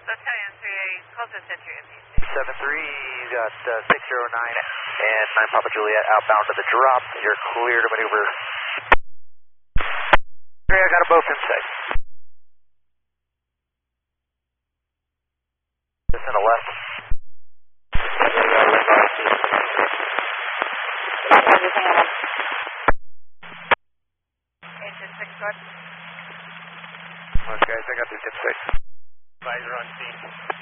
Italian 3A, close to Century MPC. 7-3, you got 609 and 9 Papa Juliet outbound to the drop. You're clear to maneuver. Okay, I got them both in sight. Just in the left. Everything on. Engine 6 good. Okay, I got these in sight. Advisor on scene.